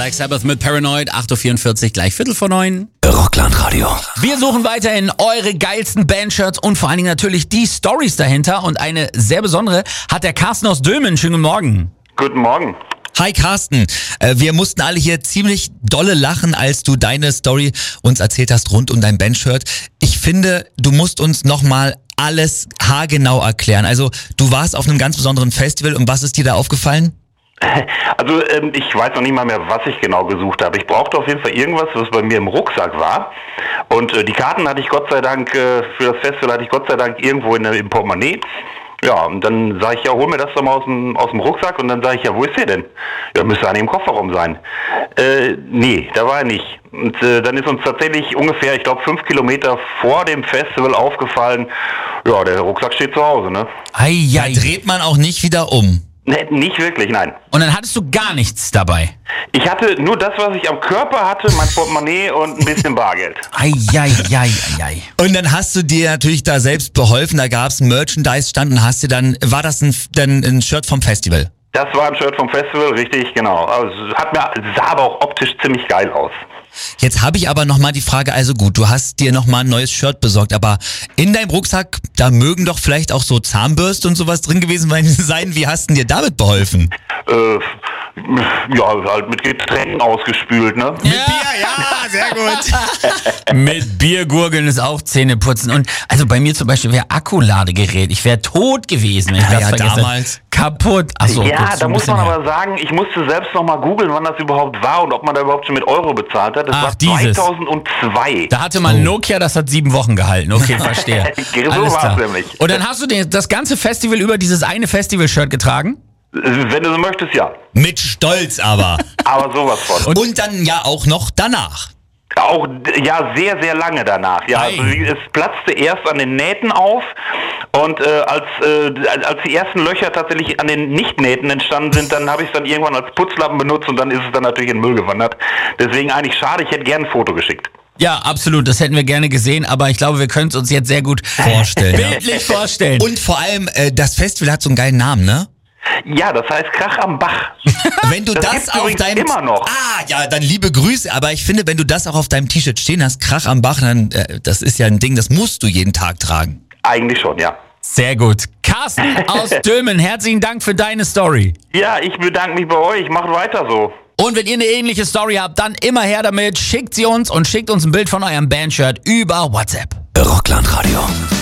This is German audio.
Black Sabbath mit Paranoid, 8.44 Uhr, gleich 8:45. Rockland-Radio. Wir suchen weiterhin eure geilsten Bandshirts und vor allen Dingen natürlich die Stories dahinter. Und eine sehr besondere hat der Carsten aus Dülmen. Schönen guten Morgen. Guten Morgen. Hi Carsten, wir mussten alle hier ziemlich dolle lachen, als du deine Story uns erzählt hast rund um dein Bandshirt. Ich finde, du musst uns nochmal alles haargenau erklären. Also du warst auf einem ganz besonderen Festival und was ist dir da aufgefallen? Also ich weiß noch nicht mal mehr, was ich genau gesucht habe. Ich brauchte auf jeden Fall irgendwas, was bei mir im Rucksack war. Und die Karten hatte ich Gott sei Dank, für das Festival hatte ich Gott sei Dank irgendwo im Portemonnaie. Ja, und dann sage ich, ja, hol mir das doch mal aus dem Rucksack. Und dann sage ich, ja, wo ist der denn? Ja, müsste an dem Kofferraum sein. Nee, da war er nicht. Und dann ist uns tatsächlich ungefähr, ich glaube, 5 Kilometer vor dem Festival aufgefallen, ja, der Rucksack steht zu Hause, ne? Da dreht man auch nicht wieder um. Nee, nicht wirklich, nein. Und dann hattest du gar nichts dabei. Ich hatte nur das, was ich am Körper hatte, mein Portemonnaie und ein bisschen Bargeld. Und dann hast du dir natürlich da selbst beholfen, da gab's einen Merchandise-Stand und hast dir dann, war das ein Shirt vom Festival? Das war ein Shirt vom Festival, richtig, genau. Also, sah aber auch optisch ziemlich geil aus. Jetzt habe ich aber nochmal die Frage, also gut, du hast dir nochmal ein neues Shirt besorgt, aber in deinem Rucksack, da mögen doch vielleicht auch so Zahnbürste und sowas drin gewesen sein. Wie hast du dir damit beholfen? Ja, halt mit Getränken ausgespült, ne? Mit Bier, ja, sehr gut. Mit Biergurgeln ist auch Zähneputzen. Und also bei mir zum Beispiel wäre Akkuladegerät. Ich wäre tot gewesen, wenn ich das vergesse. Damals. Kaputt. Achso, ja, gut, so da ein muss bisschen man her. aber sagen, ich musste selbst nochmal googeln, wann das überhaupt war und ob man da überhaupt schon mit Euro bezahlt hat. Das Ach, war dieses. 2002. Da hatte man Nokia, das hat 7 Wochen gehalten. Okay, verstehe. So Alles war's klar. nämlich. Und dann hast du das ganze Festival über dieses eine Festival-Shirt getragen? Wenn du so möchtest, ja. Mit Stolz aber. Aber sowas von. Und dann ja auch noch danach. Auch, ja, sehr, sehr lange danach. Ja, also es platzte erst an den Nähten auf und als die ersten Löcher tatsächlich an den Nicht-Nähten entstanden sind, dann habe ich es dann irgendwann als Putzlappen benutzt und dann ist es dann natürlich in den Müll gewandert. Deswegen eigentlich schade, ich hätte gerne ein Foto geschickt. Ja, absolut. Das hätten wir gerne gesehen, aber ich glaube, wir können es uns jetzt sehr gut Vorstellen. bildlich vorstellen. Und vor allem, das Festival hat so einen geilen Namen, ne? Ja, das heißt Krach am Bach. Wenn du das gibt's auf übrigens deinem immer noch. ja, dann liebe Grüße, aber ich finde, wenn du das auch auf deinem T-Shirt stehen hast, Krach am Bach, dann das ist ja ein Ding, das musst du jeden Tag tragen. Eigentlich schon, ja. Sehr gut. Carsten aus Dülmen, herzlichen Dank für deine Story. Ja, ich bedanke mich bei euch. Macht weiter so. Und wenn ihr eine ähnliche Story habt, dann immer her damit, schickt sie uns und schickt uns ein Bild von eurem Bandshirt über WhatsApp. Rockland-Radio.